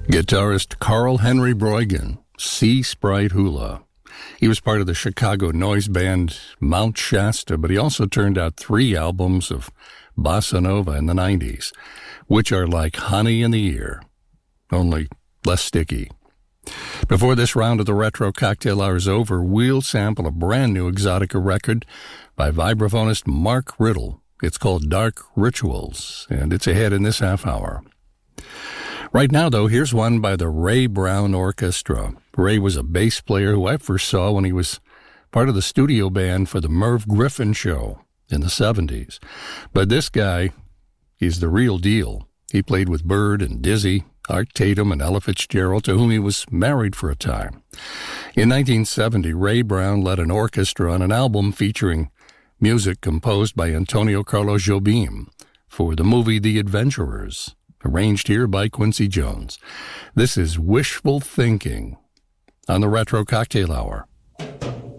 Guitarist Carl Henry Broygan, Sea Sprite Hula. He was part of the Chicago noise band Mount Shasta, but he also turned out 3 albums of bossa nova in the 90s, which are like honey in the ear, only less sticky. Before this round of the Retro Cocktail Hour is over, we'll sample a brand new Exotica record by vibraphonist Mark Riddle. It's called Dark Rituals, and it's ahead in this half hour. Right now, though, here's one by the Ray Brown Orchestra. Ray was a bass player who I first saw when he was part of the studio band for the Merv Griffin Show in the 70s. But this guy, he's the real deal. He played with Bird and Dizzy, Art Tatum, and Ella Fitzgerald, to whom he was married for a time. In 1970, Ray Brown led an orchestra on an album featuring music composed by Antonio Carlos Jobim for the movie The Adventurers, arranged here by Quincy Jones. This is Wishful Thinking on the Retro Cocktail Hour.